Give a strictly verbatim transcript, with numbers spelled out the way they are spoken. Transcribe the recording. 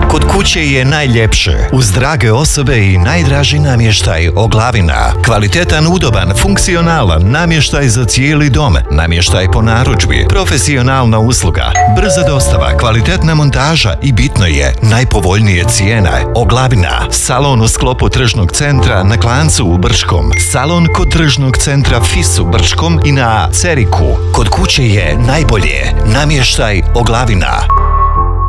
Kod kuće je najljepše, uz drage osobe i najdraži namještaj Oglavina. Kvalitetan, udoban, funkcionalan namještaj za cijeli dom, namještaj po narudžbi, profesionalna usluga, brza dostava, kvalitetna montaža i bitno je, najpovoljnije cijene. Oglavina, salon u sklopu tržnog centra na Klancu u Brčkom, salon kod tržnog centra Fis u Brčkom i na Ceriku. Kod kuće je najbolje, namještaj Oglavina.